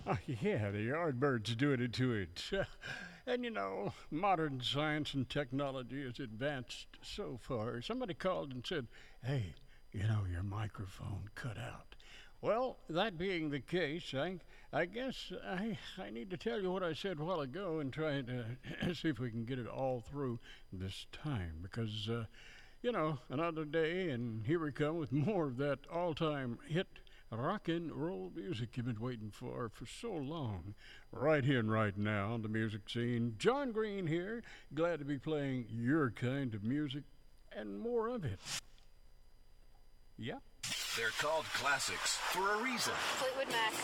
Yeah, the Yardbirds doing it to it. And you know, modern science and technology has advanced so far. Somebody called and said, "Hey, you know, your microphone cut out." Well, that being the case, I guess I need to tell you what I said a while ago and try to see if we can get it all through this time. Because, you know, another day, and here we come with more of that all time hit rock and roll music you've been waiting for so long. Right here and right now on the music scene. John Green here, glad to be playing your kind of music and more of it. Yeah. They're called classics for a reason. Fleetwood Mac.